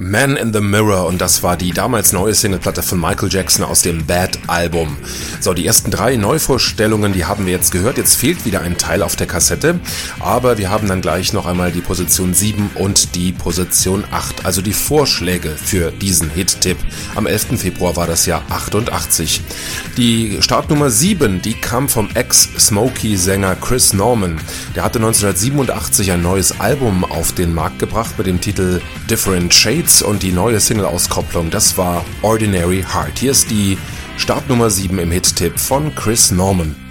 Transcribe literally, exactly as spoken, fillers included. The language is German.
Man in the Mirror, und das war die damals neue Singleplatte von Michael Jackson aus dem Bad-Album. So, die ersten drei Neuvorstellungen, die haben wir jetzt gehört. Jetzt fehlt wieder ein Teil auf der Kassette, aber wir haben dann gleich noch einmal die Position sieben und die Position acht, also die Vorschläge für diesen Hit-Tipp. Am elften Februar war das Jahr achtundachtzig. Die Startnummer sieben, die kam vom Ex-Smokey-Sänger Chris Norman. Der hatte neunzehnhundertsiebenundachtzig ein neues Album auf den Markt gebracht mit dem Titel Different Shades, und die neue Single-Auskopplung, das war Ordinary Heart. Hier ist die Startnummer sieben im Hit-Tipp von Chris Norman.